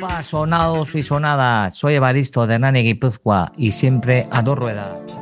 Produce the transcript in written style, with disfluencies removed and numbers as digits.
Opa, sonados y sonadas. Soy Evaristo de Hernani, Guipúzcoa y siempre a dos ruedas.